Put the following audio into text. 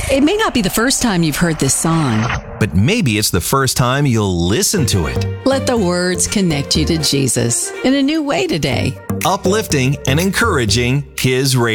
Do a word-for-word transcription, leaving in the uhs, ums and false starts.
It may not be the first time you've heard this song, but maybe it's the first time you'll listen to it. Let the words connect you to Jesus in a new way today. Uplifting and encouraging His radio.